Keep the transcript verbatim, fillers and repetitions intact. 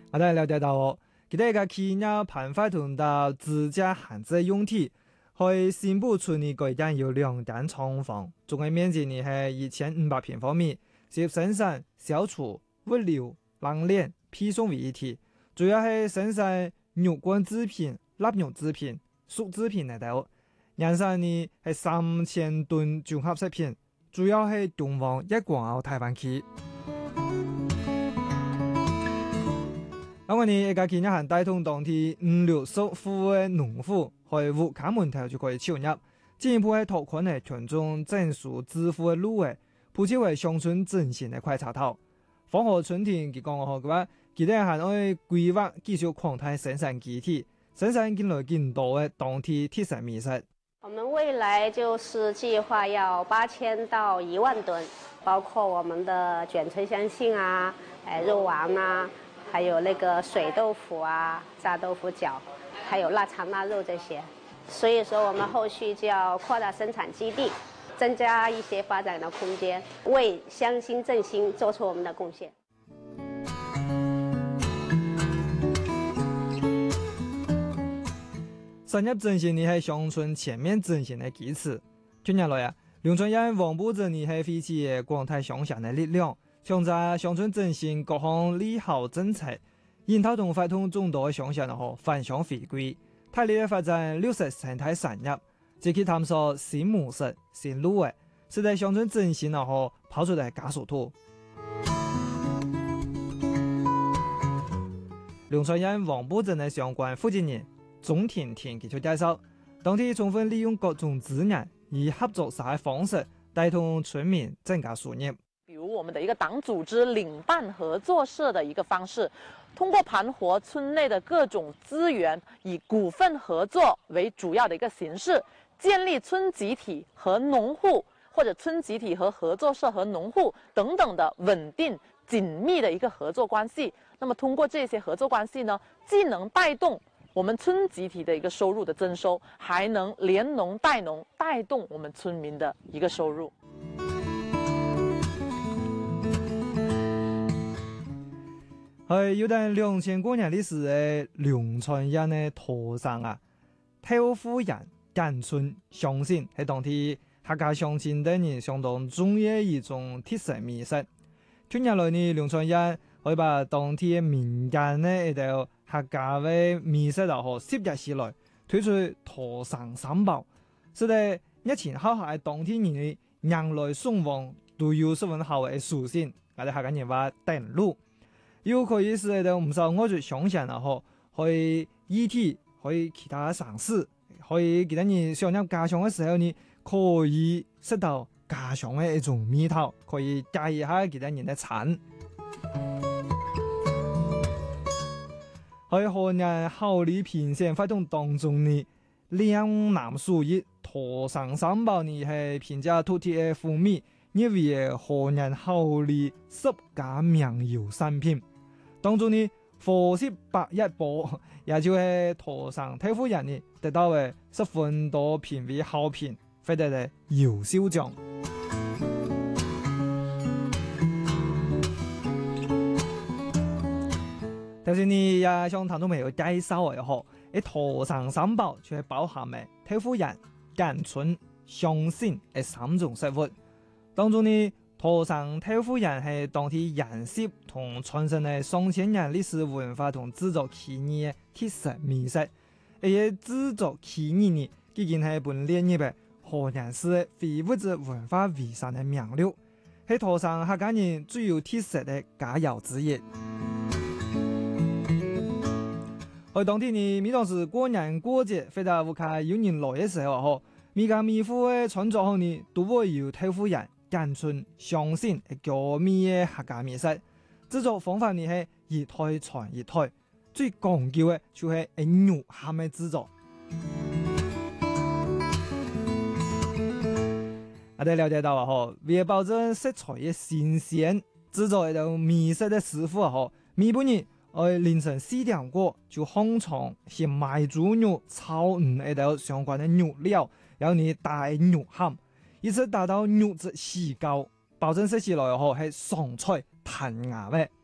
我哋了解到哦，佢哋嘅企業盤發同到自家限制用地，去新埔村嘅改建有兩間廠房，總嘅面積呢係一千五百平方米，涉生產、銷售、物流、冷鏈、配送為一體，主要係生產肉乾製品、臘肉製品、熟製品嚟到。人生呢係三千噸綜合食品，主要係東王一港澳台灣區。咁我哋而家見一行帶動當地五六十戶嘅農戶，去戶口門頭就可以進入，進一步係拓寬嘅群眾整數致富嘅路嘅，鋪設為鄉村振興嘅快車頭。放學春天佢講嘅話，佢哋係可以規劃繼續擴大生產基地，生產更來更多嘅當地特色美食。 我們未來就是計劃要八千到一萬噸，包括我們的捲春香杏啊、誒肉丸啊，還有那個水豆腐啊、炸豆腐餃，還有臘腸臘肉這些。所以說，我們後續就要擴大生產基地，增加一些發展的空間，為鄉心振興做出我們的貢獻。 產業振興呢係鄉村全面振興嘅基礎。近年來啊，龍川縣黃埔鎮呢係發揮廣大鄉鄉嘅力量，強化鄉村振興各項利好政策，引導同發動眾多鄉鄉哦返鄉回歸，大力發展綠色生態產業，積極探索新模式、新路嘅，使得鄉村振興哦跑出嚟加速度。龍川縣黃埔鎮嘅相關負責人鍾甜甜佢就介紹，當地充分利用各種資源，以合作社方式帶動村民增加收入。 比如我們的一個黨組織領辦合作社的一個方式，通過盤活村內的各種資源，以股份合作為主要的一個形式，建立村集體和農戶，或者村集體和合作社和農戶等等的穩定緊密的一個合作關係。那麼通過這些合作關係呢，既能帶動我們村集體的一個收入的增收，還能連農帶農，帶動我們村民的一個收入。 係有段兩千多年歷史嘅龍川縣嘅土生啊，豆腐人簡春相信係當地客家鄉親等人相當重要一種特色美食。近年來呢，龍川縣可以把當地嘅民間呢一道客家嘅美食啊，和攝入起來，推出土生三寶，使得一前後下當地人嘅人來送往都有十分好嘅屬性。我哋客家人話登陸，又可以使到唔少外族鄉親啊，嗬，可以異地，可以其他城市，可以其他人想入家鄉嘅時候呢，可以食到家鄉嘅一種味道，可以加一下其他人嘅餐。喺河南孝利平縣發動當中呢，兩男數一土生三寶呢係評價土地嘅風味，因為河南孝利十佳名肴產品當中呢，貨色百一寶，也就係土生豆腐人呢得到嘅十分多評為好評，獲得嘅優秀獎。就算你也想談到未有介紹嘅嗬，一土生三寶就係包含嘅豆腐人、簡春、香杏嘅三種食物。當中呢，土生豆腐人係當地飲食同傳承嘅上千年歷史文化同製作起義嘅特色美食。而且製作起義呢，已經係本列入嘅河南市嘅非物質文化遺產嘅名錄，係土生客家人最有特色嘅佳肴之一。喺當地呢，每當是過年過節或者屋企有人來嘅時候，嗬，每家每戶嘅餐桌後呢，都會有豆腐人、簡春、香杏嘅叫味嘅客家美食。製作方法呢係一代傳一代，最講究嘅就係肉餡嘅製作。我哋了解到啊，嗬，為保證食材嘅新鮮，製作一道美食嘅師傅啊，嗬，每半年。我凌晨四點過就烘床先買豬肉炒五一道相關的肉料，然後你打肉餡，一直打到肉質細高，保證食起來後係爽脆彈牙嘅。